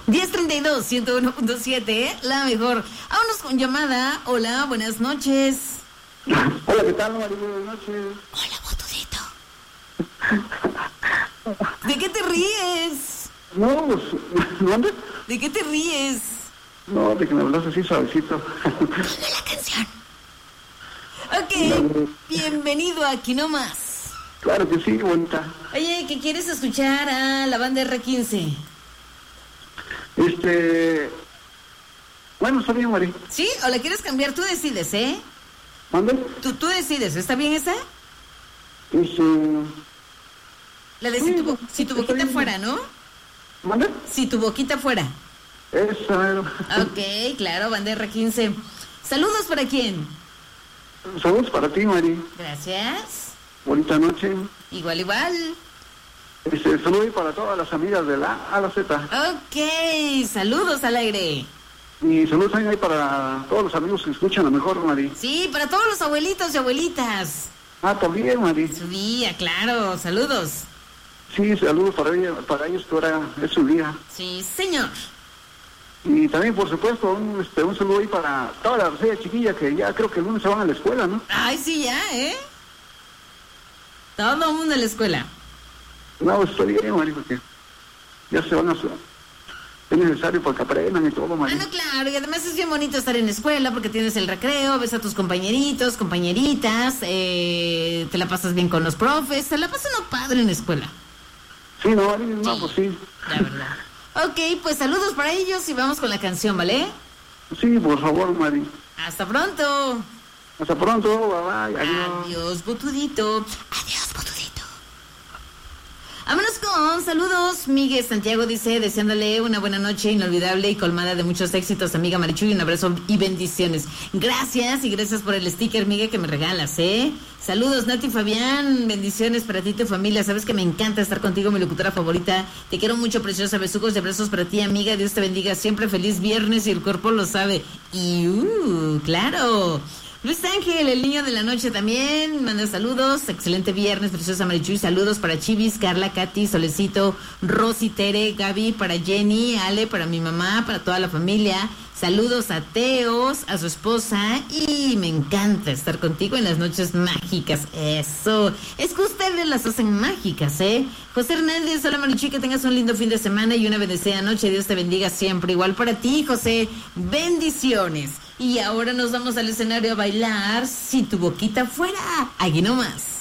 1032, 101.7, la mejor. Vámonos con llamada. Hola, buenas noches. Hola, ¿qué tal, María? Buenas noches. Hola, botudito. ¿De qué te ríes? No, pues, ¿dónde? ¿De qué te ríes? No, de que me hablas así suavecito. Ponme la canción. Ok, bienvenido a Aquí Nomás. Claro que sí, bonita. Oye, ¿qué quieres escuchar a la banda R15? Bueno, está bien, María. ¿Sí? ¿O la quieres cambiar? Tú decides, ¿eh? ¿Mande? Tú decides. ¿Está bien esa? La de sí, si tu está boquita bien. fuera, ¿no? ¿Mande? Si tu boquita fuera. Esa. Ok, claro, banda R15. ¿Saludos para quién? Saludos para ti, María. Gracias. Bonita noche. Igual. Saludos para todas las amigas de la A a la Z. Ok, saludos al aire. Y saludos también ahí para todos los amigos que escuchan a lo mejor, María. Sí, para todos los abuelitos y abuelitas. Ah, también, María. Sí, claro, saludos. Sí, saludos para ellos que ahora es su día. Sí, señor. Y también, por supuesto, un saludo ahí para toda la Rosella chiquilla que ya creo que el lunes se van a la escuela, ¿no? Ay, sí, ya, ¿eh? Todo el mundo en la escuela. No, estoy bien, María, porque ya se van a... Es necesario para que aprendan y todo, María. Bueno, claro, y además es bien bonito estar en la escuela porque tienes el recreo, ves a tus compañeritos, compañeritas, te la pasas bien con los profes, te la pasas uno padre en la escuela. Sí, no, María, no, pues sí. La verdad. Ok, pues saludos para ellos y vamos con la canción, ¿vale? Sí, por favor, María. Hasta pronto. Hasta pronto, bye bye, adiós. Adiós, botudito. Adiós, botudito. Vámonos con saludos. Miguel Santiago dice, deseándole una buena noche inolvidable y colmada de muchos éxitos, amiga Marichuy, un abrazo y bendiciones. Gracias y gracias por el sticker, Miguel, que me regalas, ¿eh? Saludos, Nati Fabián, bendiciones para ti y tu familia. Sabes que me encanta estar contigo, mi locutora favorita. Te quiero mucho, preciosa. Besucos y abrazos para ti, amiga. Dios te bendiga siempre. Feliz viernes y el cuerpo lo sabe. Y claro. Luis Ángel, el niño de la noche también, manda saludos. Excelente viernes, preciosa Marichuy. Saludos para Chivis, Carla, Katy, Solecito, Rosy, Tere, Gaby, para Jenny, Ale, para mi mamá, para toda la familia. Saludos a Teos, a su esposa. Y me encanta estar contigo en las noches mágicas. Eso. Es que ustedes las hacen mágicas, ¿eh? José Hernández, hola Marichuy, que tengas un lindo fin de semana y una bendecida noche. Dios te bendiga siempre. Igual para ti, José. Bendiciones. Y ahora nos vamos al escenario a bailar Si tu boquita fuera. Aquí nomás.